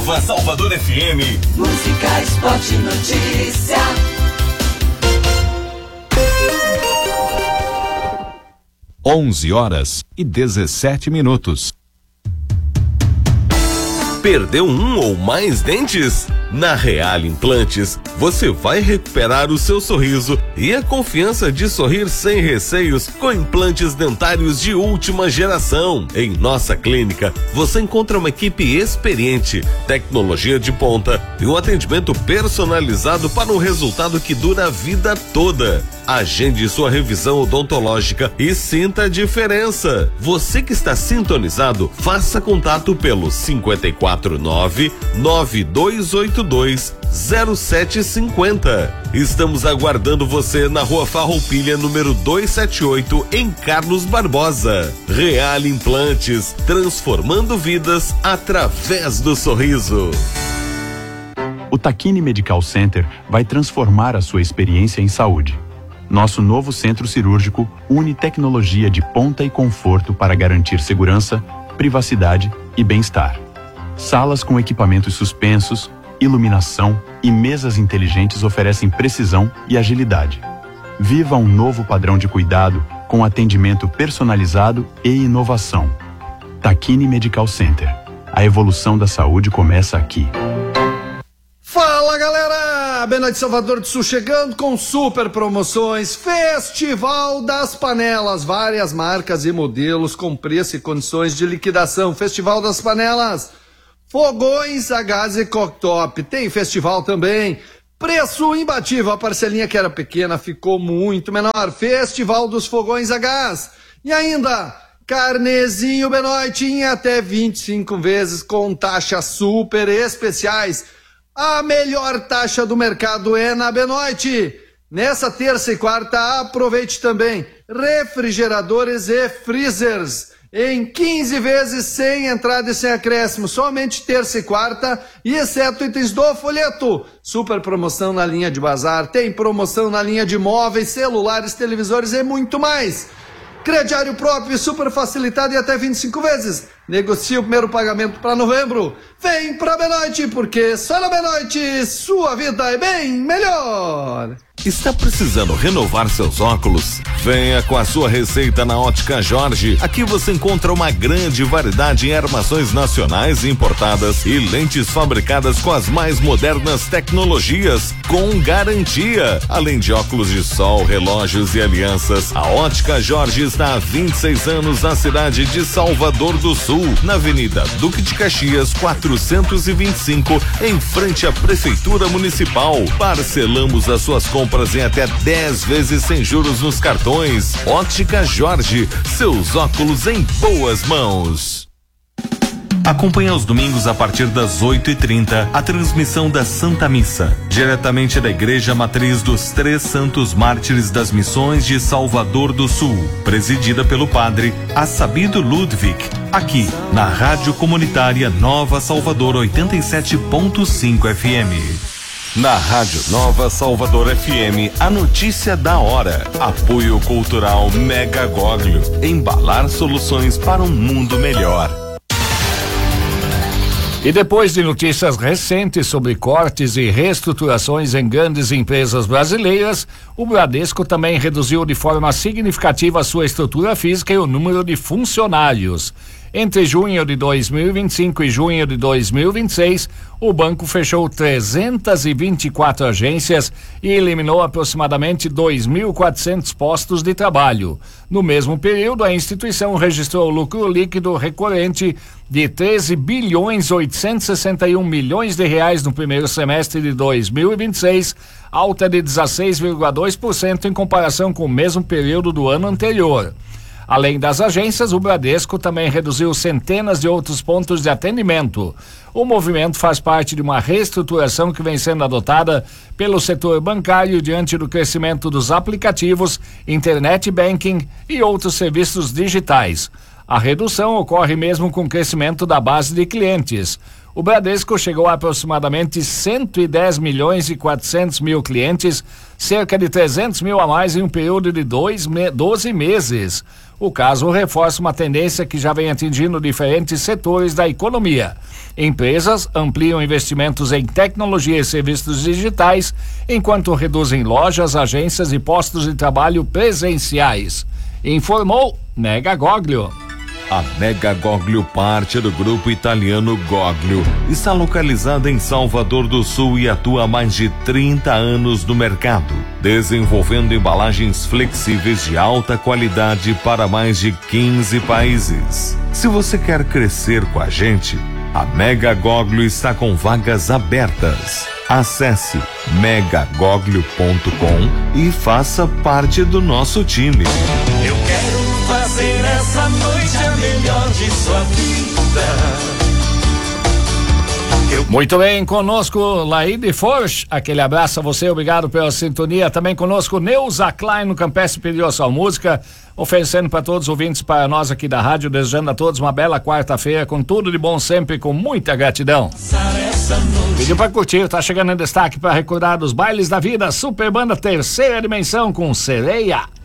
Salvador FM. Música, esporte, notícia. 11h17. Perdeu um ou mais dentes? Na Real Implantes, você vai recuperar o seu sorriso e a confiança de sorrir sem receios com implantes dentários de última geração. Em nossa clínica, você encontra uma equipe experiente, tecnologia de ponta e um atendimento personalizado para um resultado que dura a vida toda. Agende sua revisão odontológica e sinta a diferença. Você que está sintonizado, faça contato pelo 549-9282-0750. Estamos aguardando você na Rua Farroupilha, número 278, em Carlos Barbosa. Real Implantes, transformando vidas através do sorriso. O Takini Medical Center vai transformar a sua experiência em saúde. Nosso novo centro cirúrgico une tecnologia de ponta e conforto para garantir segurança, privacidade e bem-estar. Salas com equipamentos suspensos, iluminação e mesas inteligentes oferecem precisão e agilidade. Viva um novo padrão de cuidado com atendimento personalizado e inovação. Takini Medical Center. A evolução da saúde começa aqui. Fala, galera! Benoite Salvador do Sul chegando com super promoções. Festival das Panelas, várias marcas e modelos com preço e condições de liquidação. Festival das Panelas, fogões a gás e cooktop. Tem festival também. Preço imbatível, a parcelinha que era pequena ficou muito menor. Festival dos fogões a gás. E ainda, carnezinho Benoite em até 25 vezes com taxas super especiais. A melhor taxa do mercado é na Benoite. Nessa terça e quarta, aproveite também refrigeradores e freezers em 15 vezes sem entrada e sem acréscimo, somente terça e quarta, e exceto itens do folheto. Super promoção na linha de bazar, tem promoção na linha de móveis, celulares, televisores e muito mais. Crediário próprio, super facilitado e até 25 vezes. Negocie o primeiro pagamento para novembro. Vem pra Benoite, porque só na Benoite sua vida é bem melhor. Está precisando renovar seus óculos? Venha com a sua receita na Ótica Jorge. Aqui você encontra uma grande variedade em armações nacionais e importadas e lentes fabricadas com as mais modernas tecnologias, com garantia. Além de óculos de sol, relógios e alianças, a Ótica Jorge está há 26 anos na cidade de Salvador do Sul, na Avenida Duque de Caxias 425, em frente à Prefeitura Municipal. Parcelamos as suas compras em até 10 vezes sem juros nos cartões. Ótica Jorge, seus óculos em boas mãos. Acompanhe aos domingos a partir das 8h30 a transmissão da Santa Missa, diretamente da Igreja Matriz dos Três Santos Mártires das Missões de Salvador do Sul, presidida pelo padre Assabido Ludwig, aqui na Rádio Comunitária Nova Salvador 87.5 FM. Na Rádio Nova Salvador FM, a notícia da hora. Apoio Cultural Mega Goglio. Embalar soluções para um mundo melhor. E depois de notícias recentes sobre cortes e reestruturações em grandes empresas brasileiras, o Bradesco também reduziu de forma significativa a sua estrutura física e o número de funcionários. Entre junho de 2025 e junho de 2026, o banco fechou 324 agências e eliminou aproximadamente 2.400 postos de trabalho. No mesmo período, a instituição registrou lucro líquido recorrente de 13 bilhões 861 milhões de reais no primeiro semestre de 2026, alta de 16,2% em comparação com o mesmo período do ano anterior. Além das agências, o Bradesco também reduziu centenas de outros pontos de atendimento. O movimento faz parte de uma reestruturação que vem sendo adotada pelo setor bancário diante do crescimento dos aplicativos, internet banking e outros serviços digitais. A redução ocorre mesmo com o crescimento da base de clientes. O Bradesco chegou a aproximadamente 110 milhões e 400 mil clientes, cerca de 300 mil a mais em um período de 12 meses. O caso reforça uma tendência que já vem atingindo diferentes setores da economia. Empresas ampliam investimentos em tecnologia e serviços digitais, enquanto reduzem lojas, agências e postos de trabalho presenciais. Informou Nega Goglio. A Mega Goglio, parte do grupo italiano Goglio, está localizada em Salvador do Sul e atua há mais de 30 anos no mercado, desenvolvendo embalagens flexíveis de alta qualidade para mais de 15 países. Se você quer crescer com a gente, a Mega Goglio está com vagas abertas. Acesse megagoglio.com e faça parte do nosso time. Eu quero fazer essa noite a melhor de sua vida. Muito bem, conosco Laíde Forch, aquele abraço a você, obrigado pela sintonia. Também conosco Neuza Klein no Campestre pediu a sua música, oferecendo para todos os ouvintes, para nós aqui da rádio, desejando a todos uma bela quarta-feira, com tudo de bom sempre, com muita gratidão. Pediu para curtir, tá chegando em destaque para recordar dos bailes da vida, Super Banda Terceira Dimensão com Sereia.